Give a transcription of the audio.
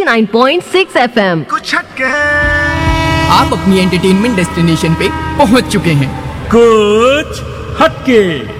89.6 FM। कुछ हटके आप अपनी एंटरटेनमेंट डेस्टिनेशन पे पहुंच चुके हैं। कुछ हटके।